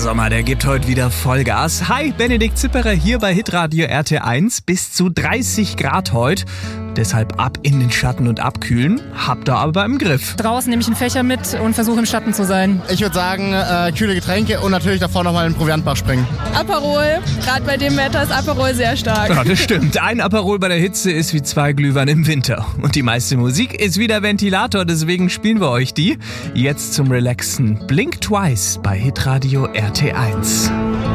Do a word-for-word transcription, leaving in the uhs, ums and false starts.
Sommer, der gibt heute wieder Vollgas. Hi, Benedikt Zipperer hier bei Hitradio R T eins. Bis zu dreißig Grad heute. Deshalb ab in den Schatten und abkühlen. Habt ihr aber im Griff. Draußen nehme ich einen Fächer mit und versuche im Schatten zu sein. Ich würde sagen, äh, kühle Getränke und natürlich davor nochmal in den Proviantbach springen. Aperol. Gerade bei dem Wetter ist Aperol sehr stark. Ja, das stimmt. Ein Aperol bei der Hitze ist wie zwei Glühwein im Winter. Und die meiste Musik ist wieder Ventilator, deswegen spielen wir euch die. Jetzt zum Relaxen. Blink Twice bei Hitradio R T eins.